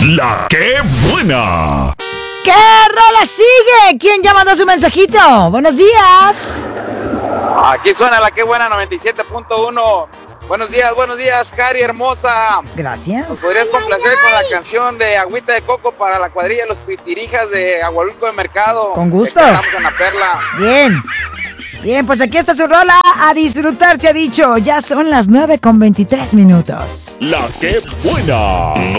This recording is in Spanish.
La que buena. ¿Qué rola sigue? ¿Quién ya mandó su mensajito? Buenos días. Aquí suena la que buena 97.1. Buenos días, Cari hermosa. Gracias. ¿Nos podrías complacer con la canción de Agüita de Coco para la cuadrilla de los Pitirijas de Agualulco de Mercado? Con gusto. Estamos en la Perla. Bien. Bien, pues aquí está su rola. A disfrutar, se ha dicho. Ya son las 9:23. La que buena.